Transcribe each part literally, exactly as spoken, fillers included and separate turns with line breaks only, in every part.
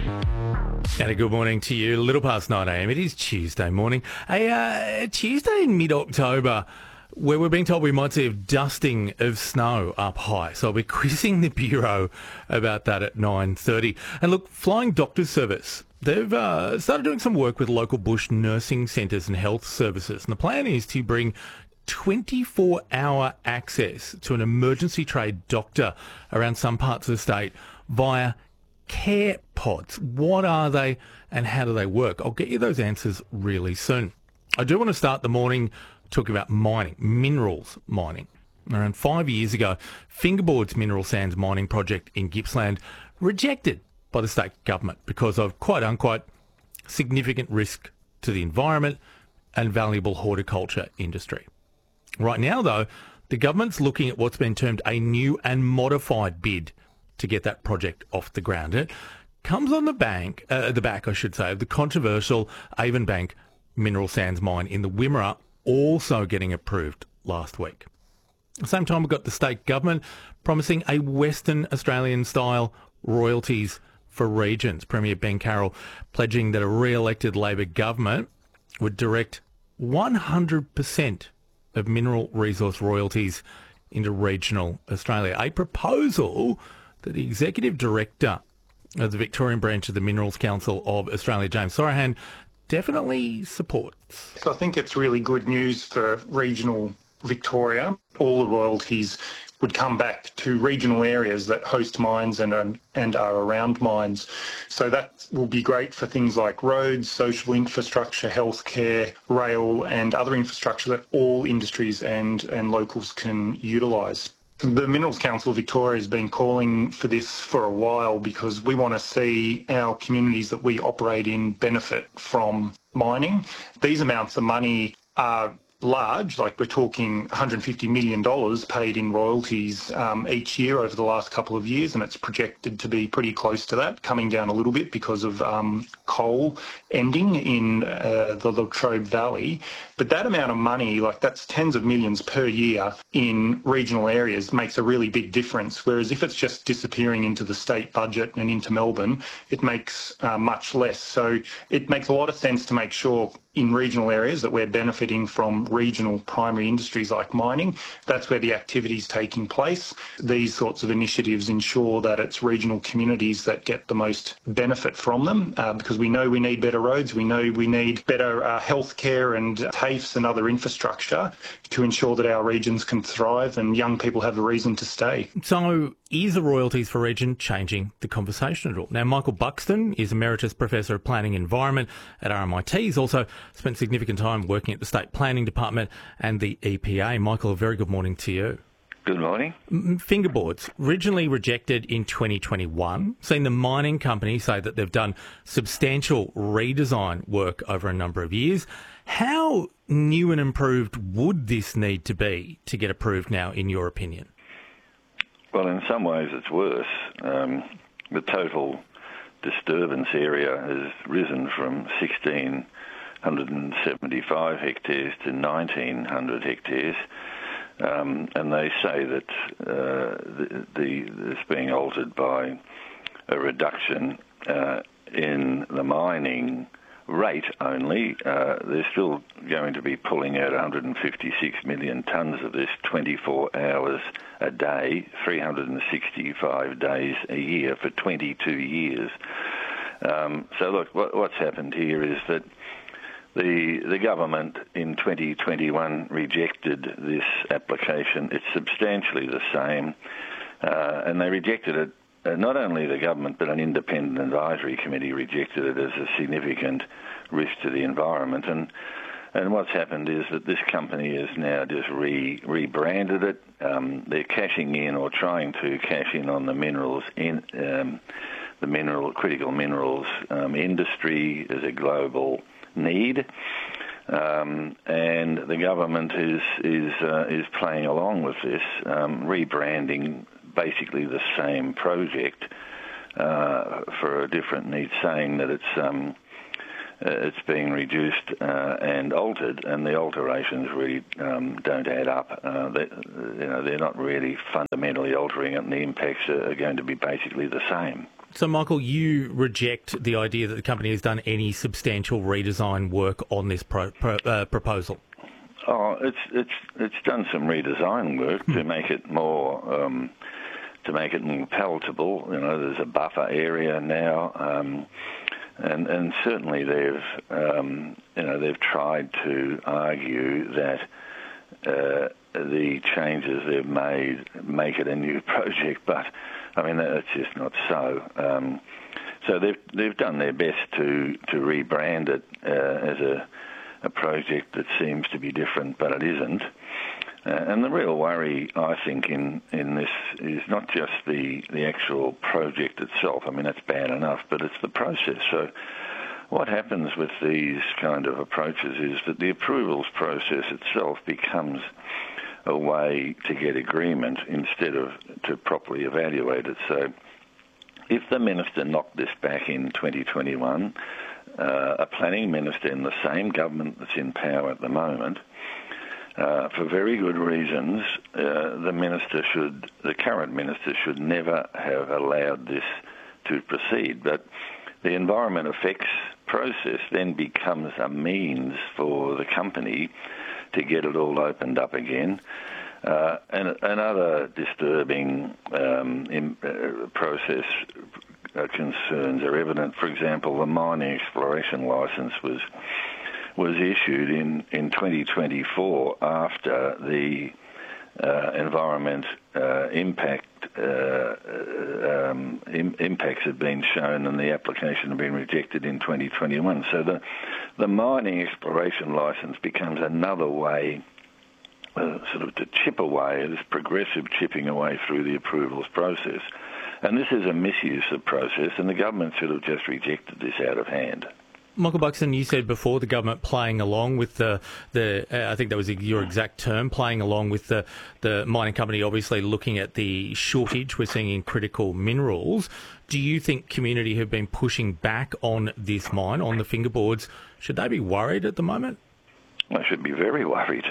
And a good morning to you. A little past nine a.m. It is Tuesday morning. A uh, Tuesday in mid-October where we're being told we might see a dusting of snow up high. So I'll be quizzing the Bureau about that at nine thirty. And look, Flying Doctors Service, they've uh, started doing some work with local bush nursing centres and health services. And the plan is to bring twenty-four hour access to an emergency trade doctor around some parts of the state via care pods. What are they and how do they work? I'll get you those answers really soon. I do want to start the morning talking about mining, minerals mining. Around five years ago, Fingerboard's mineral sands mining project in Gippsland rejected by the state government because of, quote unquote, significant risk to the environment and valuable horticulture industry. Right now, though, the government's looking at what's been termed a new and modified bid to get that project off the ground. It comes on the bank, uh, the back, I should say, of the controversial Avonbank mineral sands mine in the Wimmera also getting approved last week. At the same time, we've got the state government promising a Western Australian-style royalties for regions. Premier Ben Carroll pledging that a re-elected Labor government would direct one hundred percent of mineral resource royalties into regional Australia. A proposal that the Executive Director of the Victorian branch of the Minerals Council of Australia, James Sorohan, definitely supports.
So I think it's really good news for regional Victoria. All the royalties would come back to regional areas that host mines and are, and are around mines. So that will be great for things like roads, social infrastructure, healthcare, rail and other infrastructure that all industries and, and locals can utilise. The Minerals Council of Victoria has been calling for this for a while because we want to see our communities that we operate in benefit from mining. These amounts of money are large, like we're talking one hundred fifty million dollars paid in royalties um, each year over the last couple of years, and it's projected to be pretty close to that, coming down a little bit because of um, coal ending in uh, the Latrobe Valley. But that amount of money, like that's tens of millions per year in regional areas, makes a really big difference. Whereas if it's just disappearing into the state budget and into Melbourne, it makes uh, much less. So it makes a lot of sense to make sure in regional areas that we're benefiting from regional primary industries like mining. That's where the activity is taking place. These sorts of initiatives ensure that it's regional communities that get the most benefit from them uh, because we know we need better roads, we know we need better uh, healthcare and TAFEs and other infrastructure to ensure that our regions can thrive and young people have a reason to stay.
So is the royalties for region changing the conversation at all? Now, Michael Buxton is Emeritus Professor of Planning and Environment at R M I T. He's also spent significant time working at the State Planning Department and the E P A. Michael, a very good morning to you.
Good morning.
Fingerboards, originally rejected in twenty twenty-one, seen the mining company say that they've done substantial redesign work over a number of years. How new and improved would this need to be to get approved now, in your opinion?
Well, in some ways it's worse. Um, the total disturbance area has risen from one thousand six hundred seventy-five hectares to one thousand nine hundred hectares. Um, and they say that uh, the, the, it's being altered by a reduction uh, in the mining rate only. Uh, they're still going to be pulling out one hundred fifty-six million tonnes of this twenty-four hours a day, three hundred sixty-five days a year for twenty-two years. Um, so look, what, what's happened here is that The the government in twenty twenty-one rejected this application. It's substantially the same, uh, and they rejected it. Uh, not only the government, but an independent advisory committee rejected it as a significant risk to the environment. And and what's happened is that this company has now just re rebranded it. Um, they're cashing in or trying to cash in on the minerals in um, the mineral critical minerals um, industry as a global need, um, and the government is is uh, is playing along with this, um, rebranding basically the same project uh, for a different need, saying that it's um, uh, it's being reduced uh, and altered, and the alterations really um, don't add up. Uh, they, you know, they're not really fundamentally altering it, and the impacts are going to be basically the same.
So, Michael, you reject the idea that the company has done any substantial redesign work on this pro, pro, uh, proposal?
Oh, it's it's it's done some redesign work to make it more um, to make it more palatable. You know, there's a buffer area now, um, and and certainly they've um, you know they've tried to argue that uh, the changes they've made make it a new project, but I mean that's just not so. Um, so they've they've done their best to to rebrand it uh, as a a project that seems to be different, but it isn't. Uh, and the real worry, I think, in, in this is not just the, the actual project itself. I mean, that's bad enough, but it's the process. So what happens with these kind of approaches is that the approvals process itself becomes a way to get agreement instead of to properly evaluate it. So if the minister knocked this back in twenty twenty-one, Uh, a planning minister in the same government that's in power at the moment, uh, for very good reasons, uh, the minister should, the current minister should never have allowed this to proceed. But the environment effects process then becomes a means for the company to get it all opened up again. Uh, and another disturbing um, in, uh, process uh, concerns are evident. For example, the mining exploration licence was was issued in, in twenty twenty-four after the uh, environment uh, impact uh, um, im- impacts had been shown and the application had been rejected in twenty twenty-one. So the the mining exploration licence becomes another way Uh, sort of to chip away, this progressive chipping away through the approvals process. And this is a misuse of process, and the government should have just rejected this out of hand.
Michael Buxton, you said before the government playing along with the, the uh, I think that was your exact term, playing along with the, the mining company, obviously looking at the shortage we're seeing in critical minerals. Do you think community have been pushing back on this mine, on the fingerboards? Should they be worried at the moment?
They should be very worried.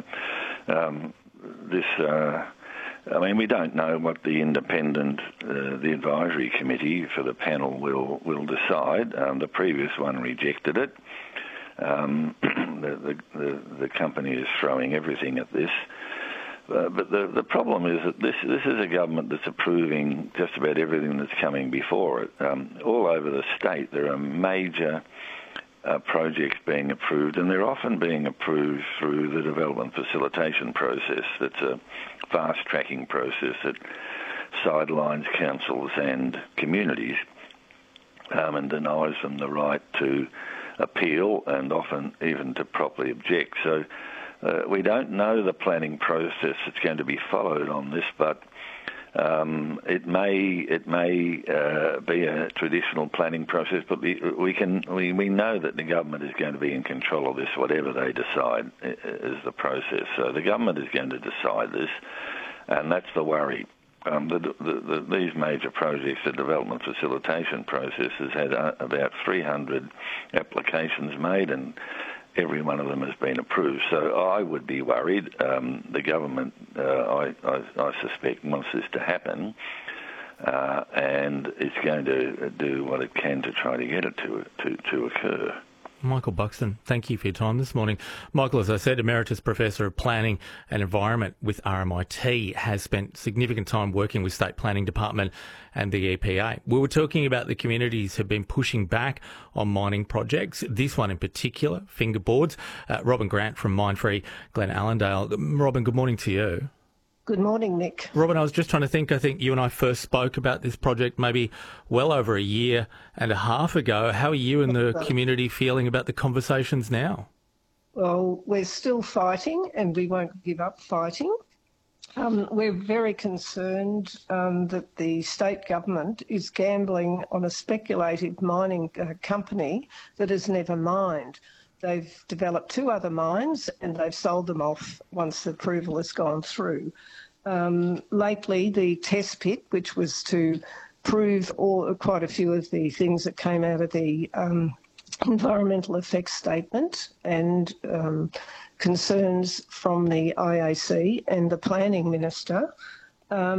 Um, this, uh, I mean, we don't know what the independent, uh, the advisory committee for the panel will will decide. Um, the previous one rejected it. Um, the, the, the the company is throwing everything at this. Uh, but the the problem is that this this is a government that's approving just about everything that's coming before it. Um, all over the state, there are major Uh, projects being approved, and they're often being approved through the development facilitation process. That's a fast-tracking process that sidelines councils and communities um, and denies them the right to appeal and often even to properly object. So uh, we don't know the planning process that's going to be followed on this, but Um, it may it may uh, be a traditional planning process, but we, we can we, we know that the government is going to be in control of this, whatever they decide is the process. So the government is going to decide this, and that's the worry. Um, the, the, the, these major projects, the development facilitation process, has had uh, about three hundred applications made, and every one of them has been approved. So I would be worried. Um, the government, uh, I, I, I suspect, wants this to happen, uh, and it's going to do what it can to try to get it to to, to occur.
Michael Buxton, thank you for your time this morning. Michael, as I said, Emeritus Professor of Planning and Environment with R M I T, has spent significant time working with State Planning Department and the E P A. We were talking about the communities have been pushing back on mining projects, this one in particular, fingerboards. Uh, Robin Grant from Mindfree Glen Allendale. Robin, good morning to you.
Good morning, Nick.
Robin, I was just trying to think, I think you and I first spoke about this project maybe well over a year and a half ago. How are you and the community feeling about the conversations now?
Well, we're still fighting and we won't give up fighting. Um, we're very concerned um, that the state government is gambling on a speculative mining uh, company that has never mined. They've developed two other mines and they've sold them off once the approval has gone through. Um, lately, the test pit, which was to prove all, quite a few of the things that came out of the um, environmental effects statement and um, concerns from the I A C and the planning minister, um,